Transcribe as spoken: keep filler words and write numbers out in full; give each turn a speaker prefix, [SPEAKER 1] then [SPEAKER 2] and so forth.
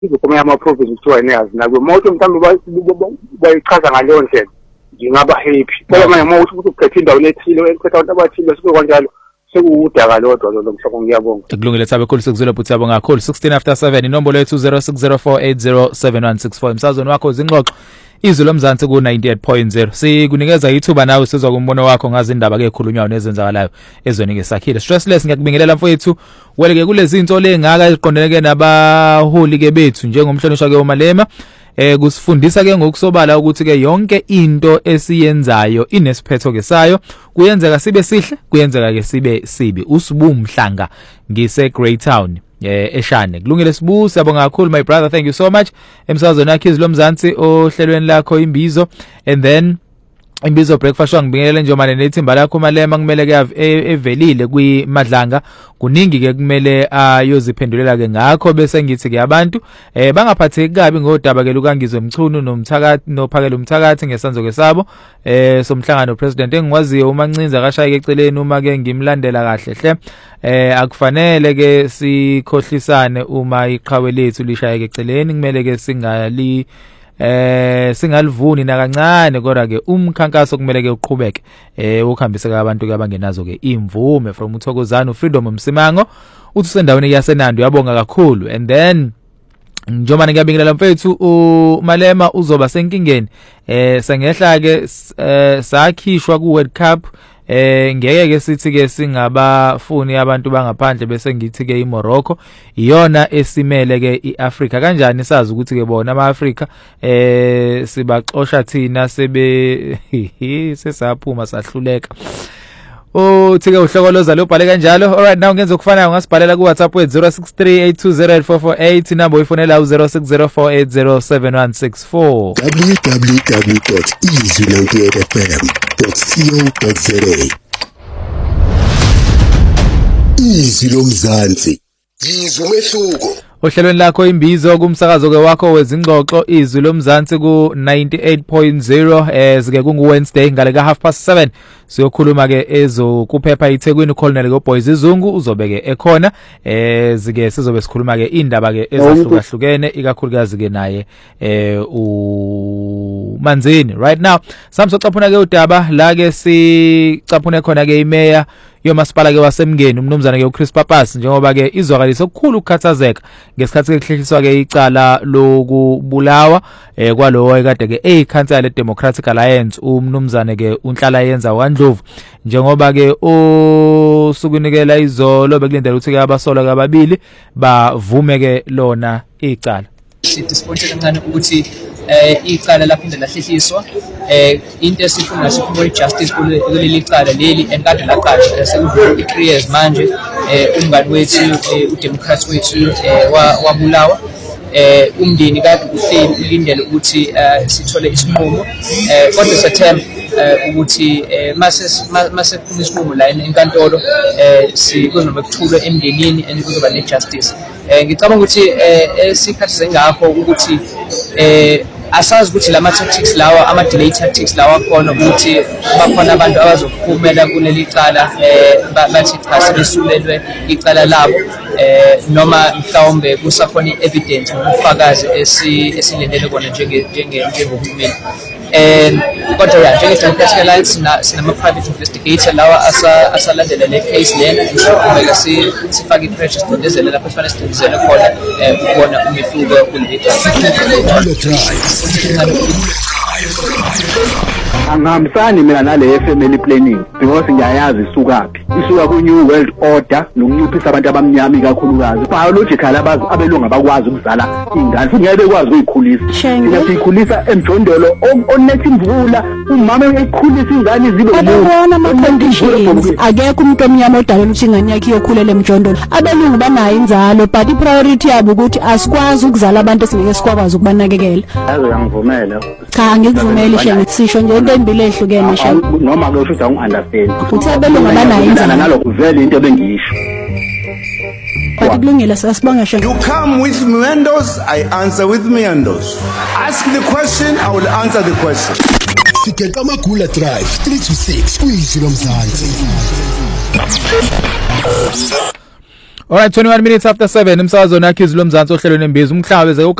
[SPEAKER 1] izophuma ama-province kuthiwa neyazi nakuwe mawuthi mhlawumbe bayichaza ngaleyo ndlela ngingaba happy kodwa manje mawuthi ukuthi ukhethe indawo ethile ekhetha abantu abathile sike kanjalo sekuwudaka lodwa lo mhloko ngiyabonga
[SPEAKER 2] kulungile thabe khulu sikuzwela futhi yabonga kakhulu sixteen after seven inombolo yethu zero six zero four eight zero seven one six four emsazweni wakho zingxoxo izwi lomzansi ku ninety-eight point zero sikunikeza ithuba nawe sizwa kumbono wakho ngazi indaba ke ekhulunywayo nezenzakalayo ezweni ngesakhile stressless ngiyakubingelela mfowethu weleke kulezi zinto lengaka eziqondeleke nabaholi ke bethu njengomhlonishwa ke uMalema eh kusifundisa ke ngokusobala ukuthi ke yonke into esiyenzayo inesiphetho ke sayo kuyenzeka sibe sihle kuyenzeka ke sibe sibi usibu Mhlanga ngise Greytown eh eshane kulungile sibu siyabonga kakhulu my brother thank you so much emsazweni yakhe izilomzansi ohlelweni lakho imbizo and then imbizo breakfast ngibingelela nje manje nethimba lakho Malema kumele ke evelile kwimadlanga kuningi ke kumele ayoziphendulela ke ngakho bese ngithi ke abantu eh bangaphatheki kabi ngodaba ke lukangizwe Mchunu nomthakathi nophakela umthakathi ngesanzo ke sabo eh somhlangano president engikwaziyo uma Ncinza kashaya eceleni uma ke ngimlandela kahle hle eh akufanele ke sikhohlisane uma iqhawe lethu lishaya eceleni kumele ke singali eh singalivuni nakancane kodwa ke umkhankaso kumele ke uqhubeke eh ukuhambisa ke abantu ke abangenazo ke imvume from uThokozana uFreedom Msimango uthi sendaweni yaseNandi yabonga kakhulu and then njengoba ngiyabingelela mfethu uMalema uzoba senkingeni eh sengehla ke sakhishwa ku World Cup eh ngeke ke sithi ke singabafuni abantu bangaphandle bese ngithi ke iMorocco iyona esimele ke iAfrica kanjani sazi ukuthi ke bona amaAfrica eh sibaxosha thina sebe sesaphuma sahluleka Oh thike uhlokoloza lo bhale kanjalo alright now ngenza ukufanayo ngasibhalela ku WhatsApp we zero six three eight two zero eight four four eight number uyifonela u zero six zero four eight zero seven one six four
[SPEAKER 3] w w w dot easy ninety-eight f m dot co dot za Izwi lomzansi yizwe umehluko
[SPEAKER 2] ohlelweni lakho imbizo kumsakazo ke wakho wezingxoxo izwi lomzansi ku ninety-eight point zero ezike kungu Wednesday ngale ka half past seven siyokhuluma ke ezokuphepha iThekwini Colonel go Boys izungu uzobeke ekhona ezike sizobe sikhuluma ke indaba ke ezahlukahlukene ikakhulukazi ke naye eh u Manzini right now samsocaphuna ke udaba la ke sicaphune khona ke imeya yomasipala ke wasemngeni umnumzana ke uChris Pappas njengoba ke izwakalisa okukhulu ukukhathazeka ngesikhathi kehlehliswa ke icala lokubulawa eh kwalowo ekade ke eyiCouncil Democratic Alliance umnumzana ke unhlala yenza kwaNdlovu njengoba ke osukunikela izolo bekulindela ukuthi ke abasola kababili bavume ke lona icala
[SPEAKER 4] sidisappointed kancane ukuthi eh icala laphinda lahlehliswa eh into esifuna sifuna justice kuleli cala leli enkade laqasha sekudlule three years manje eh umngani wethu uDemocrat wethu wabulawa eh umndeni kade uhleli ulindele ukuthi sithole isinqumo eh kodwa sethemba ukuthi mase mase kuphuma isinqumo la enkantolo eh sikuzobe kuthulwe emndenini enizoba ne justice eh ngicabanga ukuthi esikhathi sengakho ukuthi eh asazi ukuthi lama tactics lawa ama delay tactics lawa khona ukuthi bakhona abantu abazophumela kuleli cala eh bathi cha sebesulelwe icala labo eh noma mhlawumbe kusakhona evidence ngobufakazi esilendele kona njenge njenge njengohulumeni eh kodwa ya njenge Democratic Alliance sinama private investigator lawa asalandela le case lena ngisho si sifake pressure sidezele lapho kufanele sidezele khona ukubona umehluko kuleli
[SPEAKER 1] angihambisani mina nale family planning because ngiyayazi isukapi isuka ku new world order nokunyuphisa abantu abamnyama kakhulukazi biological abazi abelungu abakwazi ukuzala ingane futhi ngeke bekwazi ukuyikhulisa thina siyikhulisa emjondolo onethi imvula umama eyikhulisa ingane zibe
[SPEAKER 5] ubona ama conditions akekho umuntu omnyama odala ukuthi ingane yakhe iyokhulela emjondolo abelungu banayo inzalo but i priority yabo ukuthi asikwazi ukuzala abantu esingeke sikwazi ukubanakekela
[SPEAKER 1] yazi ngivumela
[SPEAKER 5] cha ngikuvumela shenge sisho nje into embili ehlukene shenge
[SPEAKER 1] noma ke usho ukuthi ungunderstand
[SPEAKER 5] uthi abelungu abanayo inzalo
[SPEAKER 1] nalokho vele into ebengiyisho
[SPEAKER 5] kulungile sasibonga shenge
[SPEAKER 6] you come with meandos I answer with meandos ask the question I will answer the question
[SPEAKER 3] Sikeka Magula Drive three to six kuyizwi lomzansi
[SPEAKER 2] Alright, twenty-one minutes after seven imsakazo nakho izilo mzansi ohlelweni embizi umhlabe